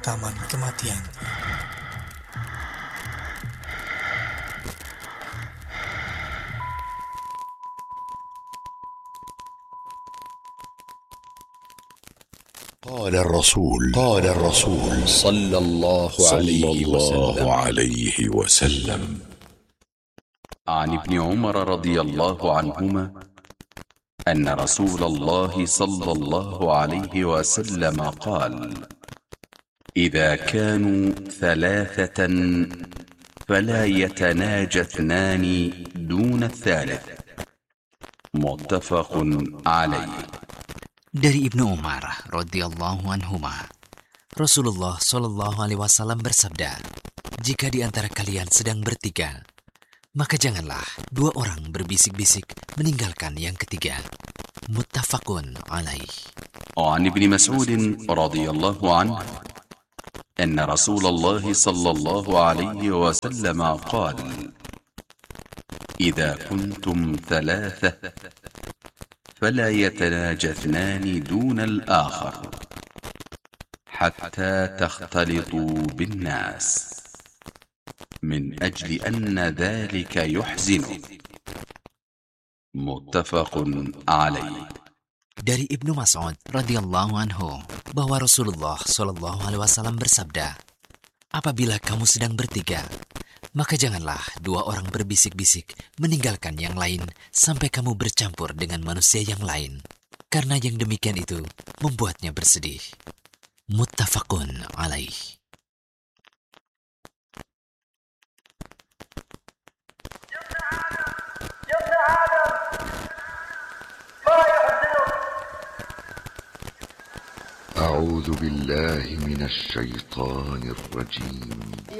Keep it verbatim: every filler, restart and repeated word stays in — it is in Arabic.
Taman Kematian. قال الرسول قال الرسول صلى الله عليه وسلم, عليه وسلم عن ابن عمر رضي الله عنهما أن رسول الله صلى الله عليه وسلم قال: إذا كانوا ثلاثة فلا يتناجى اثنان دون الثالث. متفق عليه. Dari Ibnu Umar radhiyallahu anhuma, Rasulullah shallallahu alaihi wasallam bersabda, jika di antara kalian sedang bertiga, maka janganlah dua orang berbisik-bisik meninggalkan yang ketiga. Muttafaqun alaih. وعن ابن مسعود رضي الله عنه أن رسول الله صلى الله عليه وسلم قال: إذا كنتم ثلاثة فلا يتناجى اثنان دون الآخر حتى تختلطوا بالناس من أجل أن ذلك يحزنه. متفق عليه. Dari Ibnu Mas'ud radhiyallahu anhu bahwa Rasulullah shallallahu alaihi wasallam bersabda, apabila kamu sedang bertiga, maka janganlah dua orang berbisik-bisik meninggalkan yang lain sampai kamu bercampur dengan manusia yang lain, karena yang demikian itu membuatnya bersedih. Muttafaqun alaih. أعوذ بالله من الشيطان الرجيم.